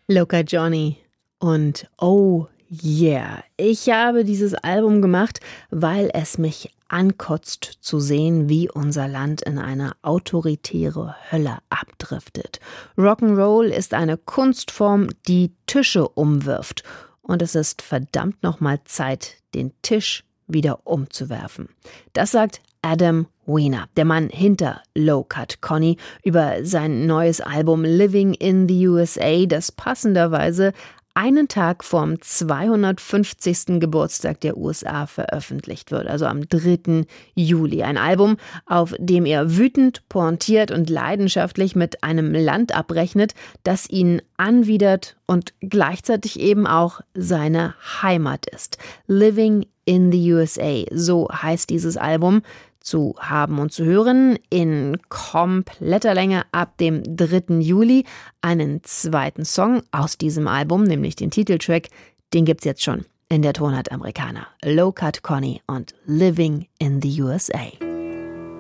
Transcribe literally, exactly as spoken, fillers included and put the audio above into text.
Loca Johnny und Oh yeah. Ich habe dieses Album gemacht, weil es mich ankotzt zu sehen, wie unser Land in eine autoritäre Hölle abdriftet. Rock'n'Roll ist eine Kunstform, die Tische umwirft. Und es ist verdammt nochmal Zeit, den Tisch wieder umzuwerfen. Das sagt Adam Wiener, der Mann hinter Low Cut Connie, über sein neues Album Living in the U S A, das passenderweise einen Tag vorm zweihundertfünfzigsten Geburtstag der U S A veröffentlicht wird, also am dritten Juli. Ein Album, auf dem er wütend, pointiert und leidenschaftlich mit einem Land abrechnet, das ihn anwidert und gleichzeitig eben auch seine Heimat ist. Living in the U S A, so heißt dieses Album. Zu haben und zu hören in kompletter Länge ab dem dritten Juli. Einen zweiten Song aus diesem Album, nämlich den Titeltrack, den gibt's jetzt schon in der Tonart Amerikaner. Low Cut Connie und Living in the U S A.